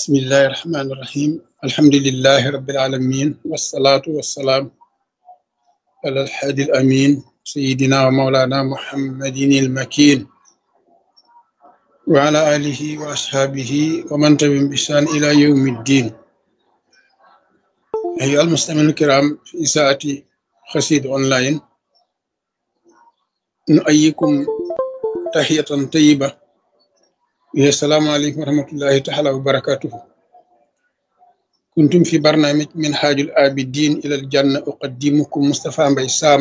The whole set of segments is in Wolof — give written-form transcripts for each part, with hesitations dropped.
بسم الله الرحمن الرحيم الحمد لله رب العالمين والصلاة والسلام على الحادي الأمين سيدنا ومولانا محمد المكين وعلى آله وأصحابه ومن تبعهم بإحسان إلى يوم الدين. أيها المستمعون الكرام في إذاعة قصيدة أونلاين، نؤيكم تحية طيبة. السلام عليكم ورحمة الله تعالى وبركاته. كنتم في برنامج منهاج العابدين إلى الجنة، أقدمكم مصطفى مباي سام،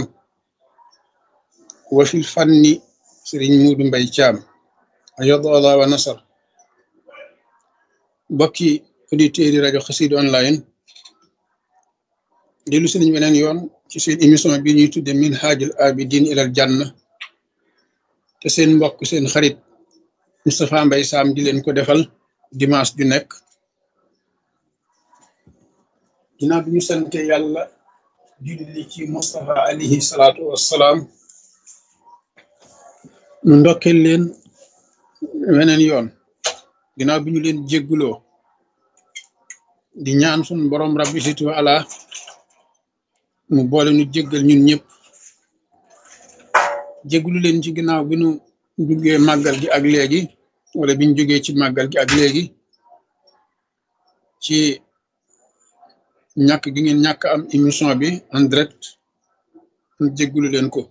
وفي الفن سيرين مود مباي شام، أيضا الله ونصر. بكي auditeurs rajo Xassida online dellu si nañu beneen yoon ci seen émission bi ñuy tudde minhajul abidin ilal janna, te seen mbokk seen xarit Moustapha Mbaye Sam di leen ko defal dimanche ju nekk. ginnaaw bi ñu sante yàlla julli ci Moustapha alayhi salaatu wassalaam, nu ndokkeel leen weneen yoon ginnaaw bi ñu leen jégguloo di ñaan sun borom rabbi situ ala mu boole nu jéggal ñun ñëpp. jéggulu leen ci ginnaaw bi nu duggee màggal gi ak léegi, wala biñ jógee ci màggal gi ak léegi, ci ñàkk gi ngeen ñàkk am émission bi en direct. ñu jéggulu leen ko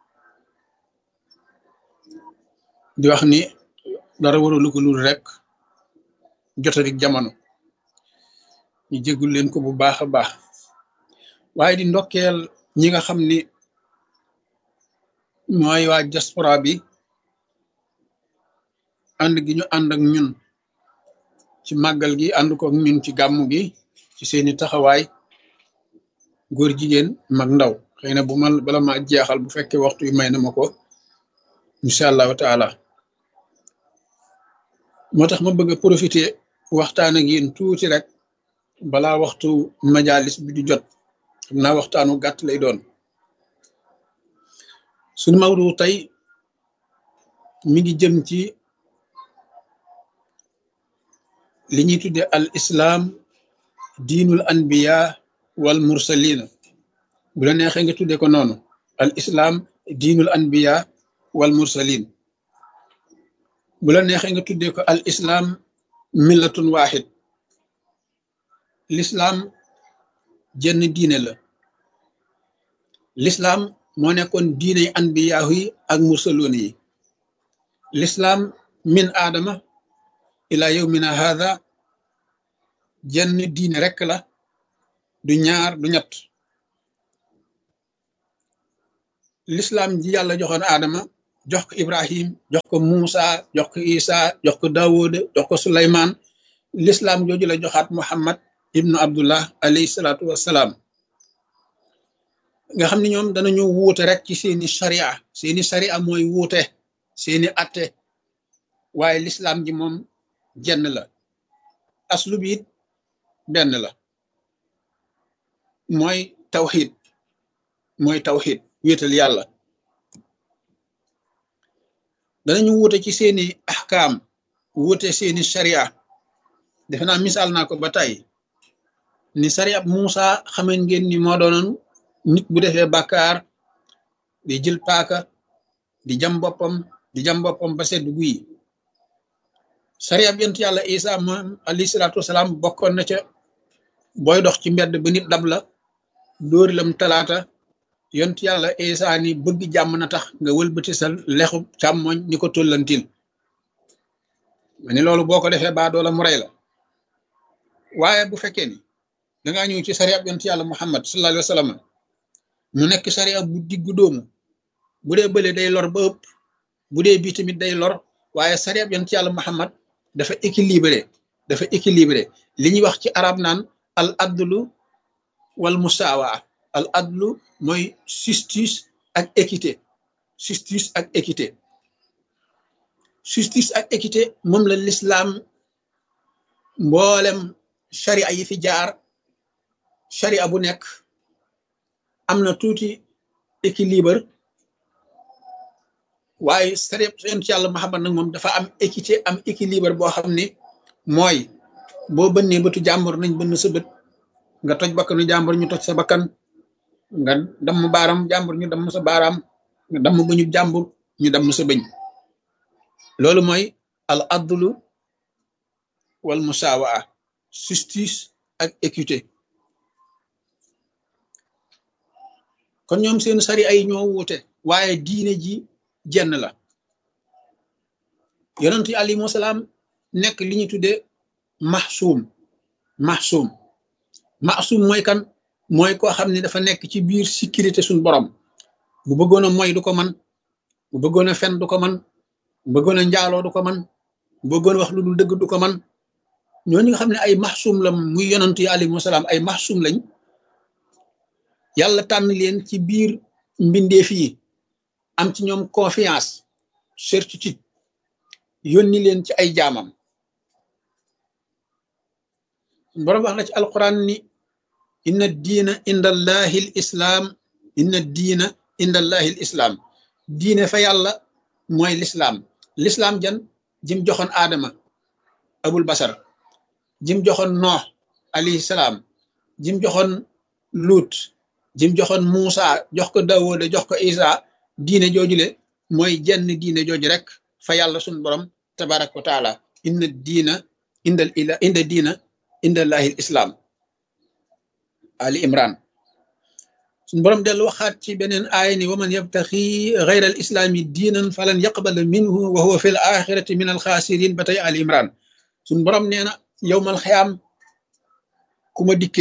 di wax ni dara waralu ko lul rek jotadik jamono. ñu jéggul leen ko bu baax a baax, waaye di ndokkeel ñi nga xam ni mooy waa diaspora bi, ànd gi ñu ànd ak ñun ci màggal gi, ànd ko ak ñun ci gàmmu gi, ci seeni taxawaay, góor jigéen mag ndaw. xëy na bala ma jeexal, bu fekkee waxtu yu may na ma ko, incha allahu taala. moo tax ma bëgg a profiter waxtaan ak yéen tuuti rek balaa waxtu majalis bi di jot. xam naa waxtaanu gàtt lay doon. suñu mawdu tey mi ngi jëm ci li ñuy tudde al islam diinul anbiya wal mursalina. bu la neexee nga tudde ko noonu, al islam diinul anbiya wal mursalin. bu la neexee nga tudde ko al islam millatun wahid. l'islam jenn diine la. l'islam moo nekkoon diiney anbiyaahu yi ak mursaloon yi. l'islam min aadama ila yawmina hadha jenn diine rekk la, du ñaar du ñett. l'islam ji yàlla joxoon aadama, jox ko ibrahim, jox ko muusa, jox ko isa, jox ko daawuda, jox ko suleymaan, l'islam jooju la joxaat muhammad ibnu abdullah alayhi salaatu wassalaam. nga xam ni ñoom danañu wuute rek ci seeni sharia mooy wuute seeni atte, waaye l'islam ji moom jenn la. aslu bi it benn la, mooy tawxid wéetal yàlla. danañu wuute ci seeni ahkaam, wuute seeni sharia. defe naa misaal naa ko ba tey ni sharia Muusa xameen ngeen ni moo doonoon nit bu defee bàkkaar di jël paaka di jam boppam ba sedd guy. sharia bi yonent yàlla Isa moom alayhi salaatu wasalaam bokkoon na ca booy dox ci mbedd ba nit dab la dóori lam talaata, yonent yàlla Isa ni bëgg jàmm na tax nga wëlbati sa lexu càmmoñ ni ko tollantil. ma ni loolu boo ko defee baa doola mu rey la. waaye bu fekkee ni dangaa ñëw ci sharia bi yonent yàlla Muhammad sallallahu alayhi wa sallam, mu nekk sharia bu diggu doomu, bu dee bële day lor ba ëpp, bu dee bii tamit day lor, waaye sharia bi yonent yàlla Muhammad dafa équilibré. li ñuy wax ci arab naan al adlu wal musawa. al adlu mooy justice ak équité. justice ak équité moom la l'islam mboolem sharia yi fi jaar, sharia bu nekk am na tuuti équilibre, waaye sharia yonent yàlla Muhammad nag moom dafa am équité, am équilibre boo xam ni mooy boo bënnee bëtu jàmbur nañ bënn sa bët, nga toj bakkanu jàmbur ñu toj sa bakkan, nga damm baaraam jàmbur ñu damm sa baaraam, nga damm bëñu jàmbur ñu damm sa bëñ. loolu mooy al adlu wal musawaa, justice ak équité. kon ñoom seen sari ay ñoo wuute, waaye diine ji jenn la. yonent yi alayhimu salaam nekk li ñu tudde maxsuum. maxsuum mooy kan? mooy koo xam ne dafa nekk ci biir sécurité suñ borom. bu bëggoon a moy du ko man, bu bëggoon a fen du ko man, bu bëggoon a njaaloo du ko man, bu bëggoon wax lu dul dëgg du ko man. ñooñu nga xam ne ay maxsuum la, muy yonent yi alayhimu salaam ay maxsuum lañ, yàlla tànn leen ci biir mbindeef yi, am ci ñoom confiance, certitude, yónni leen ci ay jaamam. borom wax na ci alquran ni inna diina inda allahi l islaam, inna diina inda allahi l islaam. diine fa yàlla mooy lislaam. lislaam jan jim joxoon aadama abul basar, jim joxoon noox alayhi salaam, jim joxoon luut, jim joxoon Muusa, jox ko Daawuda, jox ko Isa. diine joojule mooy jenn diine jooju rek fa yàlla sun borom tabaraka wa taala. inna diina inda diina inda allahi l islaam. Ali Imran. sun borom dellu waxaat ci beneen aaya ni wa man yabtaxi gayra al islaami diinan falan yaqbala minhu wa huwa fi l axirati min al xaasirin. ba tey Ali Imran. sun borom nee na yowmal xiyaam ku ma dikke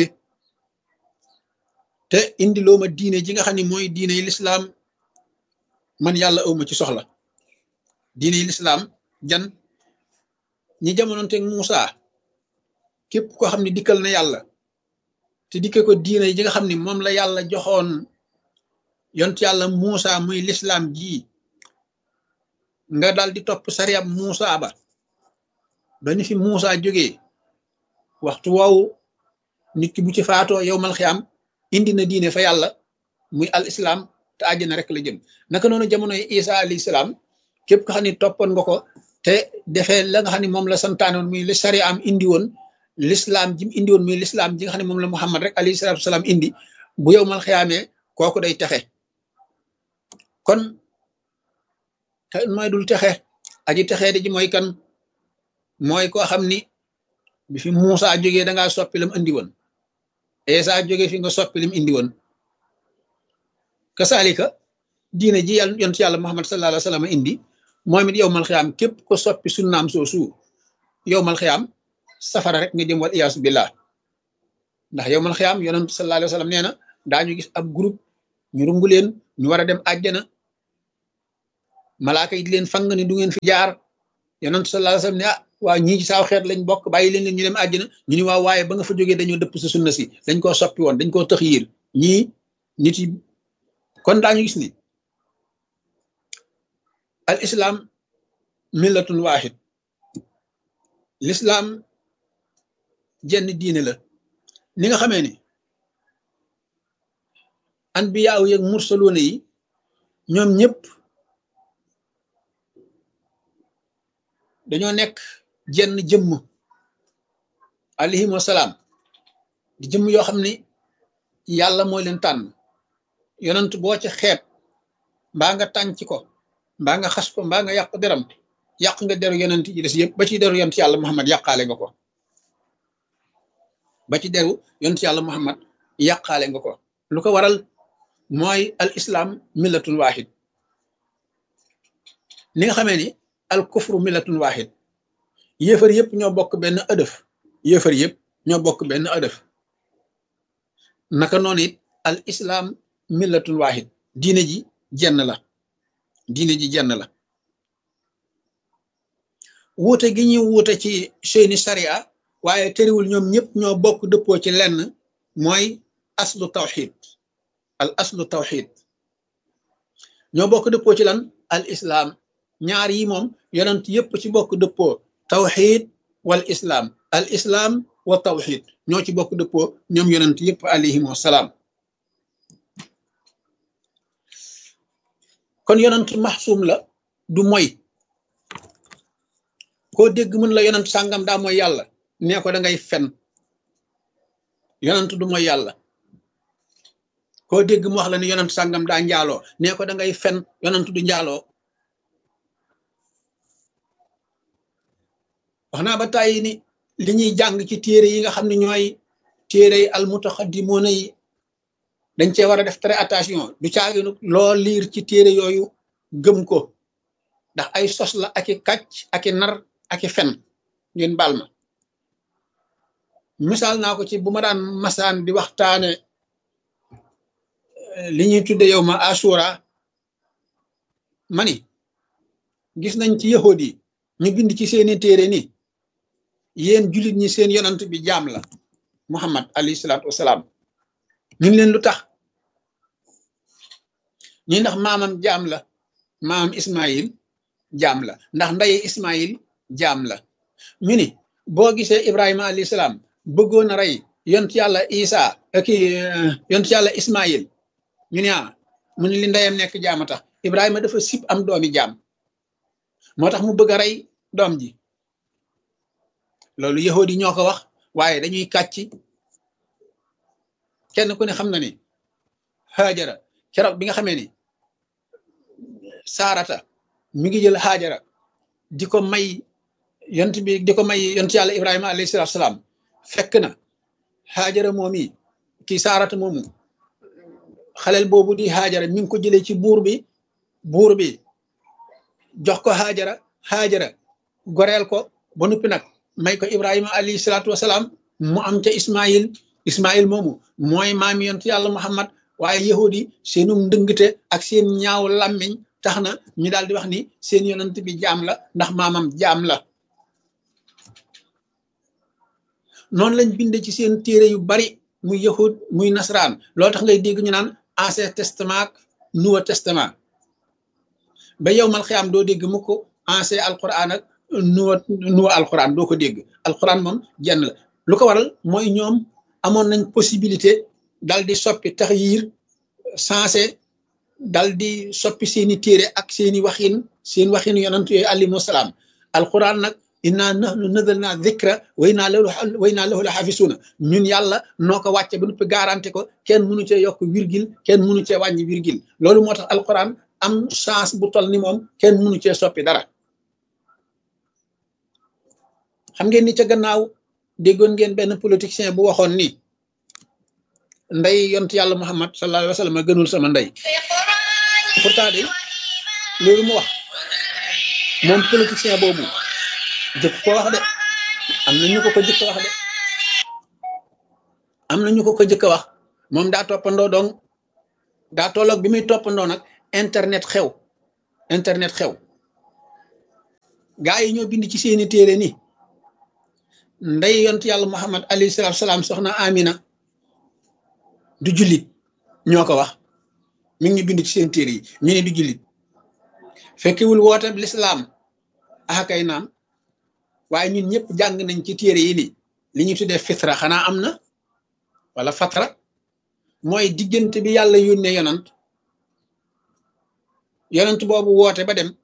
te indi loo ma diine ji nga xam ne mooy diine yi lislaam, man yàlla awma ci soxla. diine yi lislaam jan ñi jamonoonteeg Muusa, képp koo xam ne dikkal na yàlla te dikke ko diine ji nga xam ne moom la yàlla joxoon yont yàlla Muusa muy lislaam ji, nga daal di topp sariyab Muusa ba ni fi Muusa jógee, waxtu woowu nit ki bu ci faatoo yowmal xiyaam indi na diine fa yàlla muy al islam, te àjjana rek la jëm. naka noonu jamonoy Isa alayhi salaam, képp ko xam ne toppoon nga ko te defee la nga xam ne moom la santaanoon muy li sari am indi woon, l'islam ji mu indi woon muy l'islam ji nga xam ne moom la Muhammad rek alayhi salaatu salaam indi, bu yowmal xiyaamee kooku day texe. kon te mooy dul texe, aji texee di ji mooy kan? mooy koo xam ni bi fi Muusa jógee dangaa soppi lam indi woon, Isa jógee fi nga soppi lim indi woon. kasaalika diine ji yàlla yonent yàlla Muhammad sallallahu alayhi wa sallam indi, moom it yowmal xiyaam képp ko soppi sunnaam soosu, yowmal xiyaam safara rek nga jëm, wal iyaasu billah. ndax yowmal xiyaam yonent sallallahu alayhi wa sallam nee na daañu gis ab groupe ñu rungu leen, ñu war a dem àjjana, malaaka yi di leen fang ni du ngeen fi jaar. yonent sallallahu alayhi wa sallam ne waa ñii ci saaw xeet lañ bokk, bàyyi leen ñu dem àjjana. ñu ni waaw, waaye ba nga fa jógee dañoo dëpp sa sunna si, dañ koo soppi woon, dañ koo taxyiir ñii nit yi. kon daañu gis ni al islam millatun waahid, l'islam jenn diine la. ni nga xamee ni anbiyaaw yeeg mursaloona yi ñoom ñëpp dañoo nekk jenn jëmm alayhim wasalaam, di jëmm yoo xam ni yàlla mooy leen tànn. yonent boo ci xeeb, mbaa nga tànc ko, mbaa nga xas ko, mbaa nga yàq deram, yàq nga deru yonent yi des yëpp. ba ci deru yonent yàlla Muhammad yàqaale nga ko, ba ci deru yonent yàlla Muhammad yàqaale nga ko. lu ko waral mooy al islam millatun waahid. ni nga xamee ni al kufru millatun waahid, yéefar yëpp ñoo bokk benn ëdëf, yéefar yëpp ñoo bokk benn ëdëf. naka noonu it al islam millatun waahid, diine ji jenn la, diine ji jenn la. wuute gi ñuy wuute ci seeni sariya, waaye terewul ñoom ñëpp ñoo bokk dëppoo ci lenn, mooy aslu tawxid. al aslu tawxid ñoo bokk dëppoo ci lan? al islam. ñaar yi moom yonent yëpp ci bokk dëppoo, tawxid wal islam, al islam wa tawxid ñoo ci bokk dëppoo ñoom yonent yëpp alayhim wasalaam. kon yonent maxsuum la, du moy. koo dégg mën la yonent sàngam daa mooy yàlla, nee ko da ngay fen yonent du mooy yàlla koo dégg mu wax la ni yonent sàngam daa njaaloo nee ko da ngay fen yonent du njaaloo wax naa ba tàyyi ni li ñuy jàng ci téere yi nga xam ne ñooy téere yi almutaxaddimoona yi dañ cee war a def très attention du caaginu loo liir ci téere yooyu gëm ko ndax ay sos la aki kàcc aki nar aki fen ngeen baal ma misaal naa ko ci bu ma daan masaan di waxtaane li ñuy tudde yow ma asura mani gis nañ ci yahood yi ñu bind ci seeni téere ni yéen jullit ñi seen yonant bi jaam la muhammad alayhi salaatu wasalaam ñu leen lu tax ñi ndax maamam jaam la maamam ismail jaam la ndax ndaye ismail jaam la ñu ni boo gisee ibrahima alayhi salaam bëggoon a rey yont yàlla isa ak yont yàlla ismail ñu ne mu ne li ndeyam nekk jaam a tax ibrahima dafa sib am doomi jaam moo tax mu bëgg a rey doom ji loolu yahudi yi ñoo ko wax waaye dañuy kàcci kenn ku ne xam na ni Haajara keroog bi nga xamee ni Saarata mi ngi jël Haajara di ko may yont yàlla Ibrahima alayhi salaatu salaam fekk na Haajara moomi kii Saarata moomu xaleel boobu di Haajara mi ngi ko jëlee ci buur bi jox ko Haajara goreel ko ba noppi nag may ko Ibrahima alayhi salaatu wasalaam mu am ca Ismail moomu mooy maami yontu yàlla Muhammad waaye yahudi seenum ndëngte ak seen ñaaw làmmiñ tax na ñu daal di wax ni seen yonent bi jaam la ndax maamam jaam la noonu lañ binde ci seen téere yu bari muy yahud muy nasaraan loolu tax ngay dégg ñu naan ancien testament ak nouveau testament ba yow mal xiyaam doo dégg mu ko ancien alquran ak nouveau alquran doo ko dégg alquran moom jenn la lu ko waral mooy ñoom amoon nañ possibilité dal di soppi taxyiir sensé dal di soppi seeni téere ak seen waxin yonent yooyu alayhimu salaam alquran nag inna nahnu nazalna dhikra wa inna lahu la xaafisuuna ñun yàlla noo ko wàcce ba noppi garanté ko kenn mënu cee yokk virgule kenn mënu cee wàññi virgule loolu moo tax alquran am chance bu toll ni moom kenn mënu cee soppi dara xam ngeen ni ca gannaaw déggoon ngeen benn politicien bu waxoon ni ndey yont yàlla Muhammad sallallahu alayhi wa sallam gënul sama ndey pourtant de loolu mu wax moom politicien boobu jëkk ko wax de am na ñu ko jëkk wax de am na ñu ko jëkk wax moom daa toppandoo donc daa tolloog bi muy toppandoo nag internet xew gaa yi ñoo bind ci seeni téere ni ndey yont yàlla Muhammad alayhi salaatu salaam soxna Amina du jullit ñoo ko wax mi ngi ñu bind ci seen téere yi ñu ne du jullit fekkewul woote lislaam akay naam waaye ñun ñëpp jàng nañ ci téere yi ni li ñu tuddee fitra xanaa am na wala fatra mooy diggante bi yàlla yónnee yonant boobu woote ba dem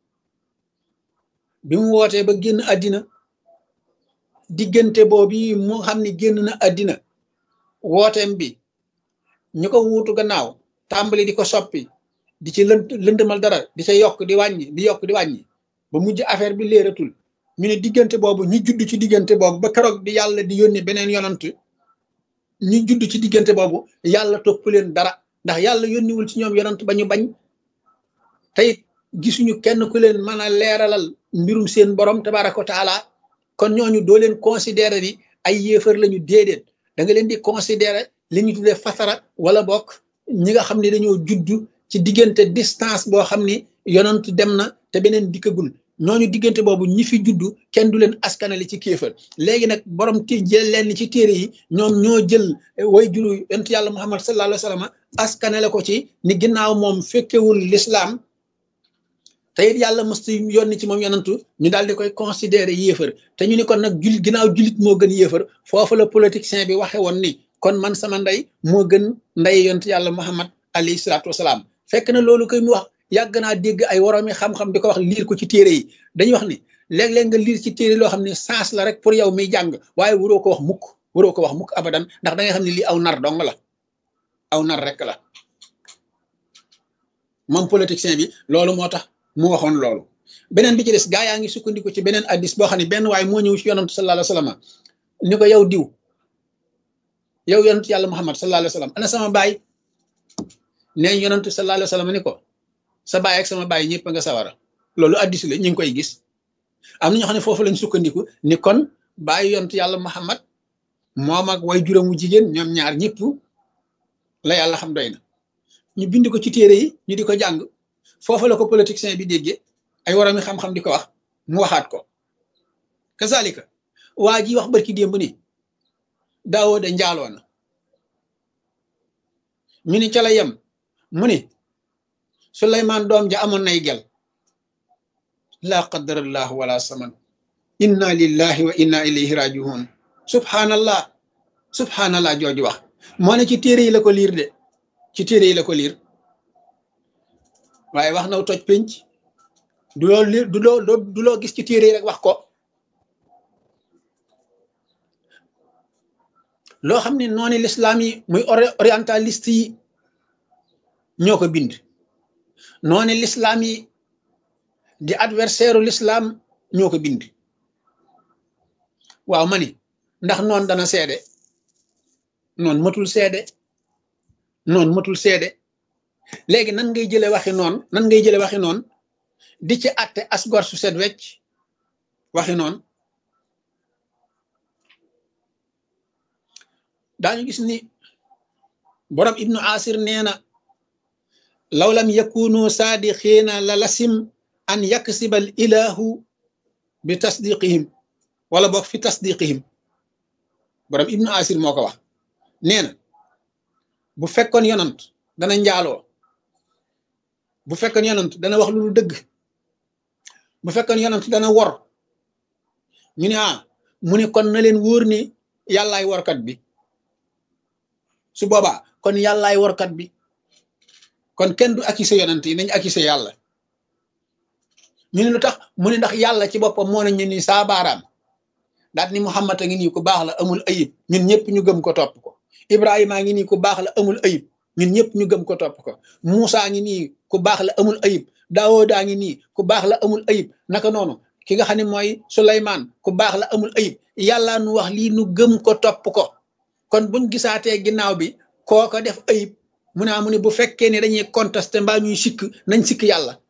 bi mu wootee ba génn àddina diggante boobu mu xam ni génn na àddina wooteem bi ñu ko wuutu gannaaw tàmbali di ko soppi di ci lëndëmal dara di ca yokk di wàññi ba mujj affaire bi léeratul ñu ne diggante boobu ñu judd ci diggante boobu ba keroog di yàlla di yónni beneen yonant ñu judd ci diggante boobu yàlla topp leen dara ndax yàlla yónniwul ci ñoom yonant ba ñu bañ tey gisuñu kenn ku leen mën a leeralal mbirum seen borom tabaraka wa taala kon ñooñu doo leen considérer ni ay yéefar lañu déedéet da nga leen di considérer li ñu tuddee fatara wala bokk ñi nga xam ne dañoo judd ci diggante distance boo xam ni yonant dem na te beneen dikkagul ñooñu diggante boobu ñi fi juddu kenn du leen askanale ci kéefar léegi nag borom jël leen ci téere yi ñoom ñoo jël way juru yonent yàlla Muhammad sallallahu alayhi wa sallam askanale ko ci ni ginnaaw moom fekkewul l'islam te it yàlla mësta yónni ci moom yonantu ñu daal di koy considérer yéefar te ñu ni kon nag ginnaaw jullit moo gën yéefar foofu la politicien bi waxe woon ni kon man sama ndey moo gën ndey yonent yàlla Muhammad alayhi salaatu wasalaam fekk na loolu koy mu wax yàgg naa dégg ay woroomi xam-xam di ko wax liir ko ci téere yi dañuy wax ni léeg-léeg nga liir ci téere loo xam ne sens la rek pour yow miy jàng waaye waroo ko wax mukk abadan ndax da ngay xam ne lii aw nar dong la aw nar rek la moom politicien bi loolu moo tax mu waxoon loolu. beneen bi ci des gaa yaa ngi sukkandiku ci beneen addis boo xam ne benn waaye moo ñëw ci yonantu sallallahu alayhi wasallam ni ko yow diw yow yonantu yàlla Muhammad sallallahu alayhi wasallam ana sama baay nee yonantu sallallahu alayhi wasallam ni ko sa baay ak sama baay ñëpp nga sawara loolu addis la ñu ngi koy gis am na ñoo xam ne foofu lañ sukkandiku ni kon baay yonantu yàlla Muhammad moom ak way juróom wu jigéen ñoom ñaar ñëpp la yàlla xam doy na ñu bind ko ci téere yi ñu di ko jàng foofu la ko politicien bi déggee ay warami xam-xam di ko wax mu waxaat ko kazalika waa ji wax barki démb ni Daawuda njaaloo na ñu ni ca la yem mu ni Suleymaan doom ja amoon nay gel laa qadarallahu wala saman inna lillahi wa inna ilayhi rajiun subhanallah jooju wax moo ne ci téere yi la ko liir de ci téere yi la ko liir waaye wax na toj pénc du loo liir du loo gis ci téere yi rek wax ko loo xam ne noonu l'islam yi muy orientaliste yi ñoo ko bind noonu l'islam yi di adversaire u l'islam ñoo ko bind waaw ma ni ndax noonu dana seede noonu matul seede léegi nan ngay jële waxi noonu di ci àtte asgor su set wecc waxi noonu daañu gis ni borom ibnu asir nee na law lam yakunu saadiqiina la lasim an yaksibal ilahu bi tasdiqihim wala boog fi tasdiqihim borom ibnu asir moo ko wax nee na bu fekkoon yonant dana njaaloo bu fekkoon yonant dana wax lu dëgg bu fekkoon yonant dana wor ñu ne mu ne kon na leen wóor ni yàllaay workat bi su boobaa kon yàllaay workat bi kon kenn du accusé yonant yi nañ accusé yàlla ñu ne lu tax mu ne ndax yàlla ci boppam moo nañ ñu ni saa baaraam daat ni Muhammad a ngi nii ku baax la amul ayib ñun ñëpp ñu gëm ko topp ko Ibrahima a ngi nii ku baax la amul ayib ñun ñëpp ñu gëm ko topp ko Muusa ngi nii ku baax la amul ayib Daawuda ngi nii ku baax la amul ayib naka noonu ki nga xam ne mooy Suleymaan ku baax la amul ayib yàlla nu wax lii nu gëm ko topp ko kon buñ gisaatee ginnaaw bi kooko def ayib mu ne bu fekkee ne dañuy contesté mbaa ñuy sikk nañ sikk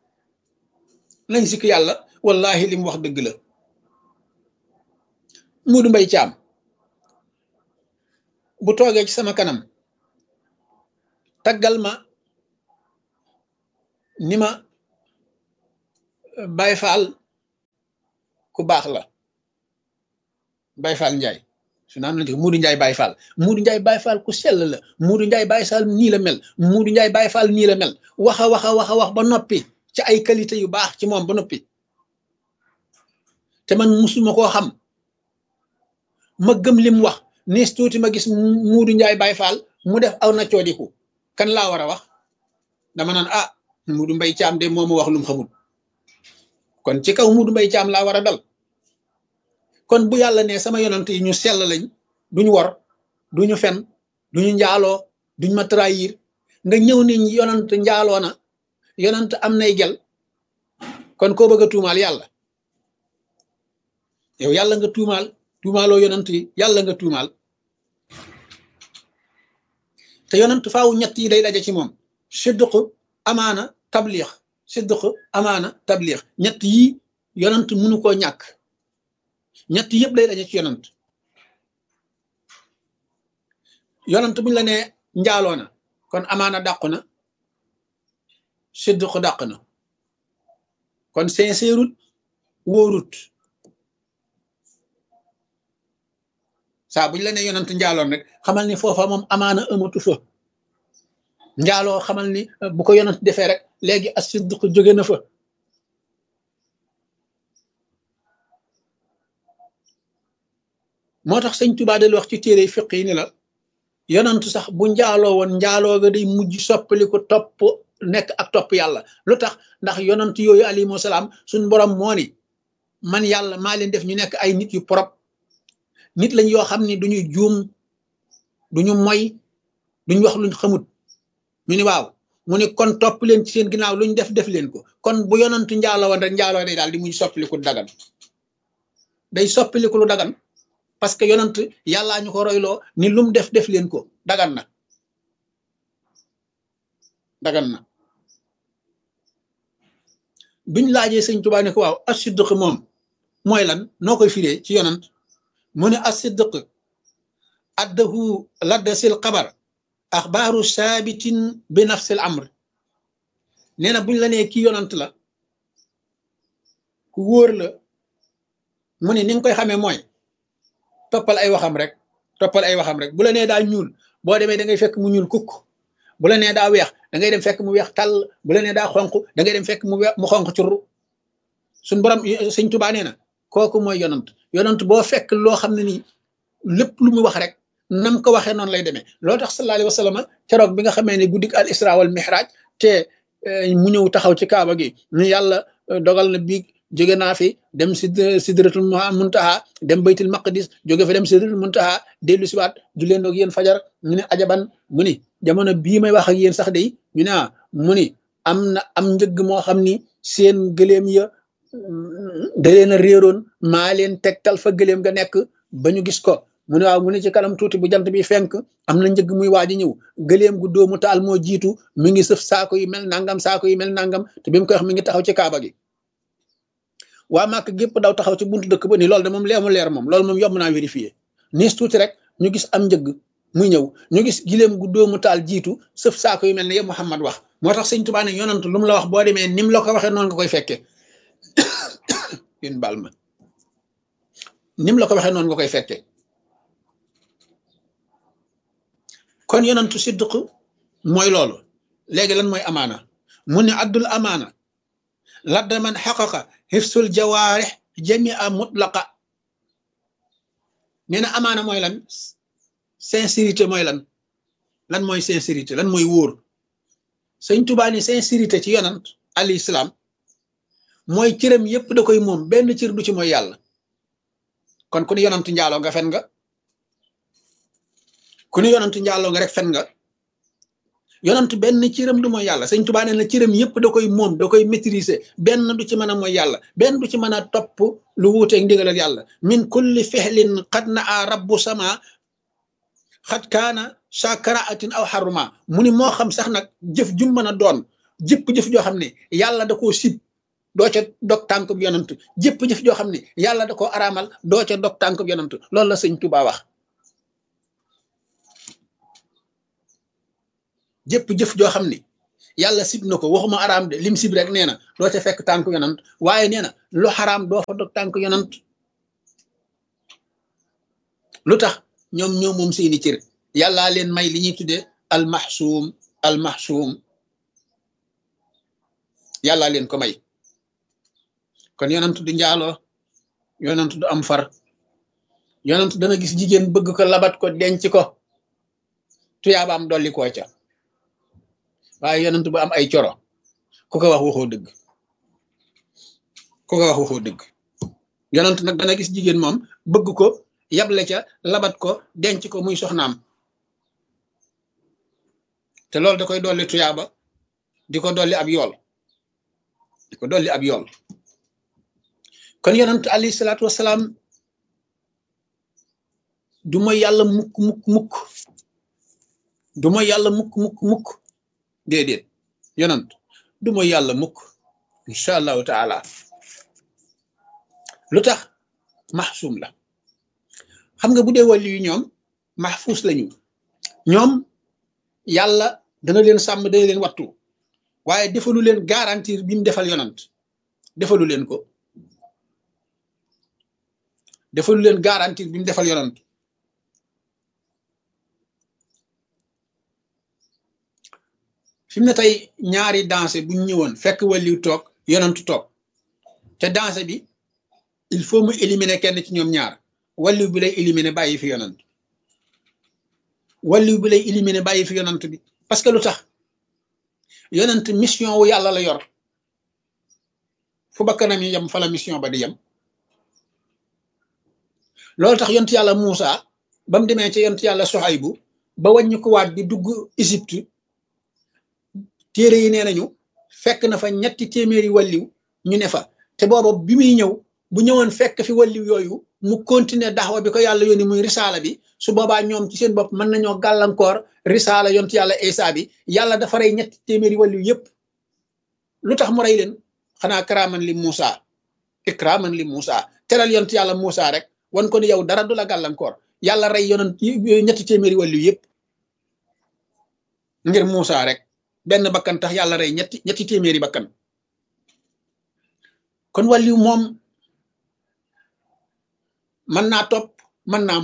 yàlla wallahi li mu wax dëgg la Muudu Mbay Caam bu toogee ci sama kanam taggal ma ni ma Baay Faal ku baax la Baay Faal Njaay su naan la Muudu Njaay Baay Faal Muudu Njaay Baay Faal ku sell la Muudu Njaay Baay Faal nii la mel Muudu Njaay Baay Faal nii la mel wax ba noppi ci ay qualité yu baax ci moom ba noppi te man musuma koo xam ma gëm lim wax nees tuuti ma gis Muudu Njaay Baay Faal mu def aw na coodiku kan laa war a wax dama naan Muudu Mbay Caam de moo ma wax lum xamul kon ci kaw Muudu Mbay Caam laa war a dal kon bu yàlla ne sama yonant yi ñu sell lañ duñu wor duñu fen duñu njaaloo duñu ma trahir nga ñëw ni yonant njaaloo na yonant am nay gel kon koo bëgg a tuumaal yàlla yow yàlla nga tuumaaloo yonant yi yàlla nga tuumaal te yonant faaw ñett yi day daje ci moom sidq amaana tabliix ñett yi yonant mënu koo ñàkk ñett yëpp day daje ci yonant buñ la nee njaaloo na kon amaana dàqu na sidq dàq na kon sincèrut wóorut saa buñ la nee yonant njaaloon rek xamal ni foofa moom amaana amatu fa njaaloo xamal ni bu ko yonant defee rek léegi as sidq jóge na fa moo tax sëñ Tuubaa del wax ci téere fiq yi ni la yonant sax bu njaaloo woon njaaloo ga day mujj soppali ko topp nekk ak topp yàlla lu tax ndax yonant yooyu alayhimu salaam suñ borom moo ni man yàlla maa leen def ñu nekk ay nit yu propre nit lañ yoo xam ni duñu juum duñu moy duñu wax luñ xamut ñu ni waaw mu ni kon topp leen ci seen ginnaaw luñ def leen ko kon bu yonantu njaaloo woon rek njaaloo day daal di muy soppiliku dagan day soppiliku lu dagan parce que yonant yàllaa ñu ko royloo ni lum def leen ko dagan na biñ laajee sëñ Tuubaa ne ko waaw as-sidq moom mooy lan noo koy firee ci yonant mu ne as-sidq addahu laddasil xabar axbaaru saabitin bi nafsil amr nee na buñ la nee kii yonant la ku wóor la mu ne ni nga koy xamee mooy toppal ay waxam rek bu la nee daa ñuul boo demee da ngay fekk mu ñuul kukk bu la nee daa weex da ngay dem fekk mu weex tàll bu la nee daa xonq da ngay dem fekk mu xonq curru suñ borom sëñ Tuubaa nee na kooku mooy yonant boo fekk loo xam ne nii lépp lu mu wax rek nam ko waxee noonu lay demee loolu tax sallallahu alayhi wa sallam keroog bi nga xamee ne guddik al isra wal mihraj te mu ñëw taxaw ci kaaba gi ñu yàlla dogal na biig jóge naa fi dem sidratul muntaha dem baytul maqdis jóge fa dem sidratul muntaha dellu siwaat jullee ndoog yéen fajar ñu ne ajaban mu ni jamono bii may wax ak yéen sax day ñu ne mu ni am njëgg moo xam ni seen gëléem ya da leen a réeroon maa leen tegtal fa gëléem ga nekk ba ñu gis ko mu ne waaw mu ne ci kanam tuuti bu jant bi fenk am na njëgg muy waaj a ñëw gëléem gu doomu taal moo jiitu mi ngi sëf saako yi mel nangam saako yi mel nangam te bi mu koy wax mi ngi taxaw ci kaaba gi waa màkk gépp daw taxaw ci buntu dëkk ba ni loolu de moom leemu leer moom loolu moom yomb naa vérifier niis tuuti rek ñu gis am njëgg muy ñëw ñu gis giléem gu doomu taal jiitu sëf saako yi mel ne yëpp Muhammad wax moo tax sëñ Tuubaa ne yonant lu mu la wax boo demee nim la ko waxee noonu nga koy fekkee yéen baal ma nim la ko waxee noonu nga koy fekkee kon yonantu siddiq mooy loolu léegi lan mooy amaana mu ne addul amaana ladda man xaqaqa xifsul jawaarix jamia mutlaqa nee na amaana mooy lan sincérité mooy lan mooy sincérité lan mooy wóor sëñ Tuubaa ni sincérité ci yonant alayhi salaam mooy cëram yépp da koy moom benn cër du ci mooy yàlla kon ku ni yonant njaaloo nga fen nga ku ni yonant njaaloo nga rek fen nga yonant benn cëram du mooy yàlla sëñ Tuubaa nee na cëram yépp da koy moom da koy maîtriser benn du ci mën a mooy yàlla benn du ci mën a topp lu wuuteeg ndigalal yàlla min kulli fexlin xad na a rabbu sama xad kaana sakaraatin aw xaruma mu ni moo xam sax nag jëf ju mën a doon jëpp-jëf joo xam ne yàlla da koo sib doo ca dog tànkub yonant jëpp-jëf joo xam ne yàlla da koo araamal doo ca dog tànkub yonant loolu la sëñ Tuubaa wax jëpp-jëf joo xam ne yàlla sib na ko waxuma araam de lim sib rek nee na doo ca fekk tànk yonant waaye nee na lu xaraam doo fa dog tànk yonant lu tax ñoom moom seeni cër yàllaa leen may li ñuy tuddee almaxsuum yàllaa leen ko may kon yonant du njaaloo yonant du am far yonant dana gis jigéen bëgg ko labat ko denc ko tuyaabaam dolli koo ca waaye yonent bu am ay coro ku ko wax waxoo dëgg yonent nag dana gis jigéen moom bëgg ko yable ca labat ko denc ko muy soxnaam te loolu da koy dolli tuyaaba di ko dolli ab yool kon yonent alayhi salaatu wasalaam du mooy yàlla mukk du mooy yàlla mukk déedéet yonant du mooy yàlla mukk incha allahu taala lu tax maxsuum la xam nga bu dee wàllu yu ñoom maxfuus lañu ñoom yàlla dana leen sàmm dana leen wattu waaye defalu leen garantir bi mu defal yonant defalu leen ko defalu leen garantir bi mu defal yonant fi mu ne tey ñaari danse bu ñu ñëwoon fekk wàlliw toog yonantu toog te danse bi il faut mu éliminer kenn ci ñoom ñaar wàlliw bi lay éliminer bàyyi fi yonant wàlliw bi lay éliminer bàyyi fi yonant bi parce que lu tax yonant mission wu yàlla la yor fu bakkanam yi yem fa la mission ba di yem loolu tax yontu yàlla Muusa ba mu demee ci yontu yàlla Suhaybu ba wàññi ko waat di dugg Égypte téere yi nee nañu fekk na fa ñetti téeméeri walliw ñu ne fa te booba bi muy ñëw bu ñëwoon fekk fi walliw yooyu mu continuer daxwa bi ko yàlla yónni muy risaala bi su boobaa ñoom ci seen bopp mën nañoo gàllankoor risaala yontu yàlla Isa bi yàlla dafa rey ñetti téeméeri walliw yépp lu tax mu rey leen xanaa karaaman li Muusa ikraman li Muusa teral yontu yàlla Muusa rek wan ko ni yow dara du la gàllankoor yàlla rey yonent ñetti téeméeri walliw yépp ngir Muusa rek benn bakkan tax yàlla rey ñetti téeméeri bakkan kon walliw moom mën naa topp mën naa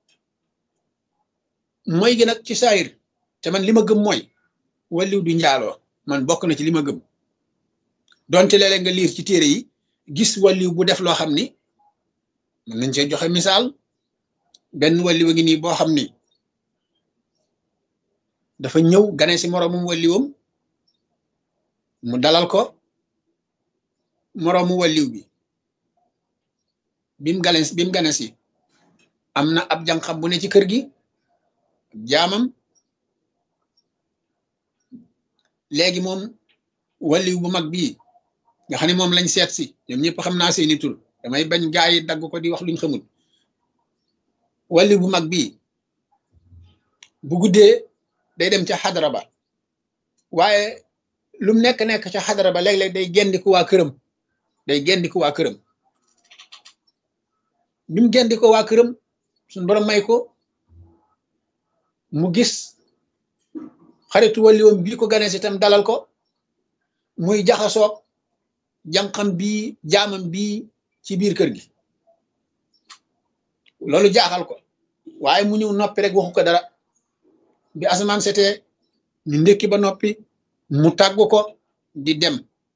moy gi nag ci saayir te man li ma gëm mooy walliw du njaaloo man bokk na ci li ma gëm donte léeg-léeg nga liir ci téere yi gis walliw bu def loo xam ni mën nañ cee joxe misaal benn walliw a ngi nii boo xam ni dafa ñëw gane si moroomum walliwam mu dalal ko moroomu walliw bi bim gane si am na ab jànqam bu ne ci kër gi jaamam léegi moom walliw bu mag bii nga xam ne moom lañ seet si ñoom ñëpp xam naa seeni tur damay bañ gaa yi dagg ko di wax luñ xamul walliw bu mag bii bu guddee day dem ca xadara ba waaye lu mu nekk ca xadara ba léeg-léeg day gendiku waa këram bi mu gendi ko waa këram suñ borom may ko mu gis xaritu walliwam bii ko ganee si itam dalal ko muy jaxasoog jànqam bii jaamam bii ci biir kër gi loolu jaaxal ko waaye mu ñëw noppi rek waxu ko dara bi asamaan setee ñu ndékki ba noppi mu tàggu ko di dem